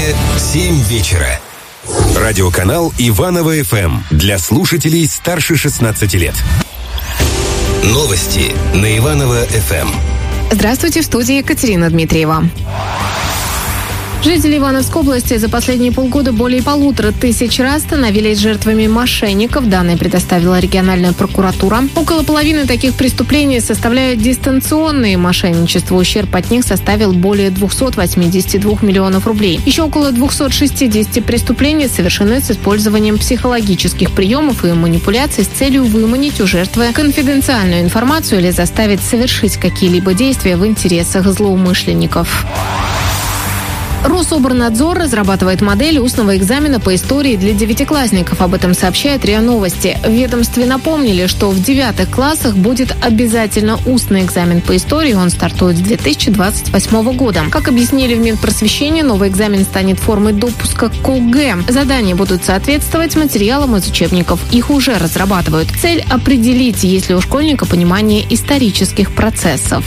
воскресенье, 7 вечера. Радиоканал Иваново ФМ для слушателей старше 16 лет. Новости на Иваново ФМ. Здравствуйте, в студии Екатерина Дмитриева. Жители Ивановской области за последние полгода более 1500 раз становились жертвами мошенников. Данные предоставила региональная прокуратура. Около половины таких преступлений составляют дистанционные мошенничества. Ущерб от них составил более 282 миллионов рублей. Еще около 260 преступлений совершены с использованием психологических приемов и манипуляций с целью выманить у жертвы конфиденциальную информацию или заставить совершить какие-либо действия в интересах злоумышленников. Рособорнадзор разрабатывает модель устного экзамена по истории для девятиклассников. Об этом сообщает РИА Новости. В ведомстве напомнили, что в 9 классах будет обязательно устный экзамен по истории. Он стартует с 2028 года. Как объяснили в Минпросвещении, новый экзамен станет формой допуска к ОГЭ. Задания будут соответствовать материалам из учебников. Их уже разрабатывают. Цель – определить, есть ли у школьника понимание исторических процессов.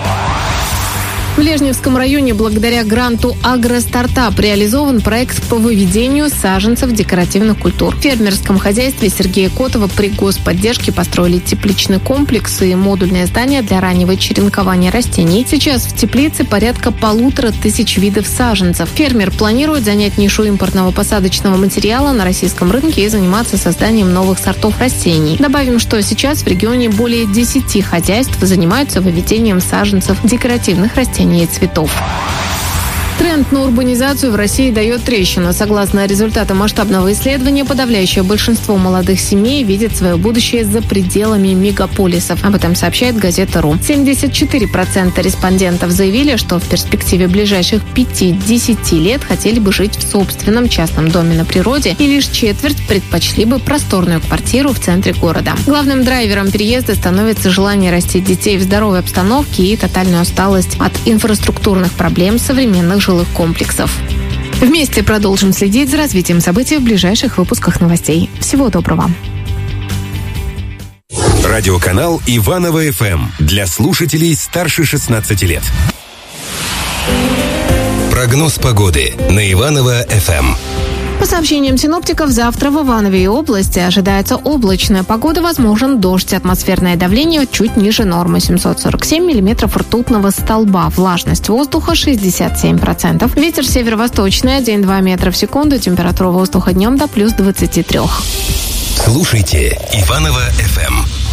В Лежневском районе благодаря гранту «Агростартап» реализован проект по выведению саженцев декоративных культур. В фермерском хозяйстве Сергея Котова при господдержке построили тепличный комплекс и модульное здание для раннего черенкования растений. Сейчас в теплице порядка 1500 видов саженцев. Фермер планирует занять нишу импортного посадочного материала на российском рынке и заниматься созданием новых сортов растений. Добавим, что сейчас в регионе более 10 хозяйств занимаются выведением саженцев декоративных растений и цветов. Тренд на урбанизацию в России дает трещину. Согласно результатам масштабного исследования, подавляющее большинство молодых семей видит свое будущее за пределами мегаполисов. Об этом сообщает газета.ру. 74% респондентов заявили, что в перспективе ближайших 5-10 лет хотели бы жить в собственном частном доме на природе, и лишь четверть предпочли бы просторную квартиру в центре города. Главным драйвером переезда становится желание растить детей в здоровой обстановке и тотальная усталость от инфраструктурных проблем современных жилых комплексов. Вместе продолжим следить за развитием событий в ближайших выпусках новостей. Всего доброго. Радиоканал Иваново ФМ для слушателей старше 16 лет. Прогноз погоды на Иваново ФМ. По сообщениям синоптиков, завтра в Иванове и области ожидается облачная погода, возможен дождь, атмосферное давление чуть ниже нормы 747 миллиметров ртутного столба, влажность воздуха 67%, ветер северо-восточный 1-2 метра в секунду, температура воздуха днем до плюс 23. Слушайте Иваново ФМ.